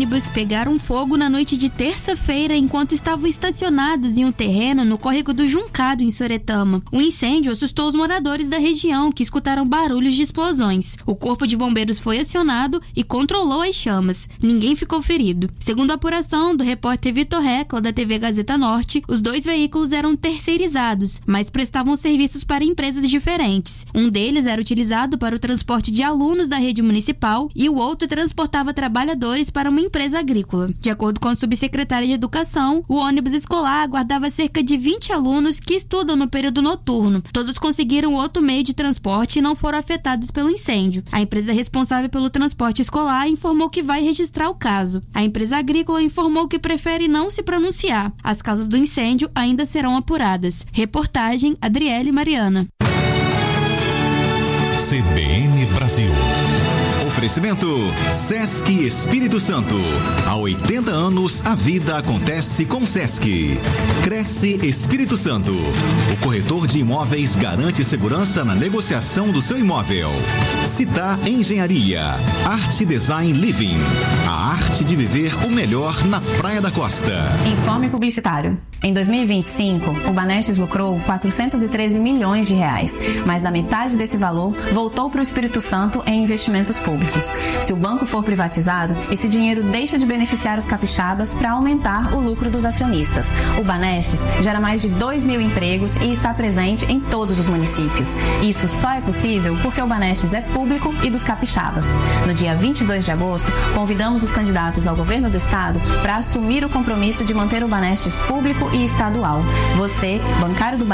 ônibus pegaram fogo na noite de terça-feira enquanto estavam estacionados em um terreno no córrego do Juncado, em Soretama. O incêndio assustou os moradores da região, que escutaram barulhos de explosões. O corpo de bombeiros foi acionado e controlou as chamas. Ninguém ficou ferido. Segundo a apuração do repórter Vitor Recla, da TV Gazeta Norte, os 2 veículos eram terceirizados, mas prestavam serviços para empresas diferentes. Um deles era utilizado para o transporte de alunos da rede municipal e o outro transportava trabalhadores para uma empresa agrícola. De acordo com a subsecretária de Educação, o ônibus escolar aguardava cerca de 20 alunos que estudam no período noturno. Todos conseguiram outro meio de transporte e não foram afetados pelo incêndio. A empresa responsável pelo transporte escolar informou que vai registrar o caso. A empresa agrícola informou que prefere não se pronunciar. As causas do incêndio ainda serão apuradas. Reportagem Adriele Mariana. CBN Brasil. Oferecimento Sesc Espírito Santo. Há 80 anos a vida acontece com Sesc. Cresce Espírito Santo. O corretor de imóveis garante segurança na negociação do seu imóvel. Citar Engenharia. Arte Design Living. A arte de viver o melhor na Praia da Costa. Informe publicitário. Em 2025, o Banestes lucrou 413 milhões de reais, mas da metade desse valor voltou para o Espírito Santo em investimentos públicos. Se o banco for privatizado, esse dinheiro deixa de beneficiar os capixabas para aumentar o lucro dos acionistas. O Banestes gera mais de 2.000 empregos e está presente em todos os municípios. Isso só é possível porque o Banestes é público e dos capixabas. No dia 22 de agosto, convidamos os candidatos ao governo do estado para assumir o compromisso de manter o Banestes público e estadual. Você, bancário do Banestes,